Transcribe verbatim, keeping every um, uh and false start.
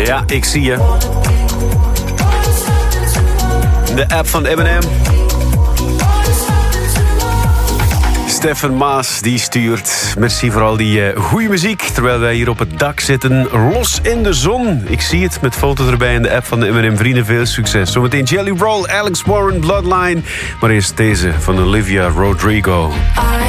Ja, ik zie je. De app van Eminem. Stefan Maas die stuurt. Merci voor al die uh, goede muziek. Terwijl wij hier op het dak zitten. Los in de zon. Ik zie het met foto's erbij in de app van de Eminem. Vrienden, veel succes. Zometeen Jelly Roll, Alex Warren, Bloodline. Maar eerst deze van Olivia Rodrigo.